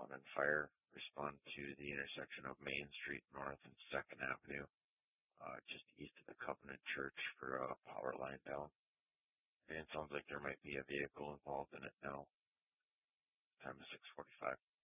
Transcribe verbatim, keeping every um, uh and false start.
one and fire respond to the intersection of Main Street North and second Avenue, uh, just east of the Covenant Church for a power line down. And it sounds like there might be a vehicle involved in it now. Time is six forty-five.